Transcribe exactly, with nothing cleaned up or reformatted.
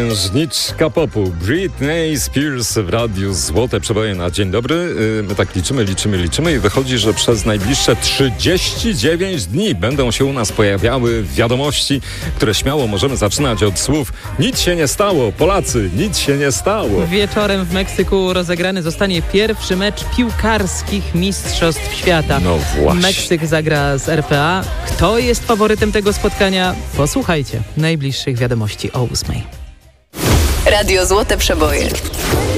Księżniczka popu Britney Spears w radiu Złote Przeboje na dzień dobry. My tak liczymy, liczymy, liczymy i wychodzi, że przez najbliższe trzydzieści dziewięć dni będą się u nas pojawiały wiadomości, które śmiało możemy zaczynać od słów: nic się nie stało, Polacy, nic się nie stało. Wieczorem w Meksyku rozegrany zostanie pierwszy mecz piłkarskich Mistrzostw Świata. No właśnie. Meksyk zagra z R P A. Kto jest faworytem tego spotkania? Posłuchajcie najbliższych wiadomości o ósmej. Radio Złote Przeboje.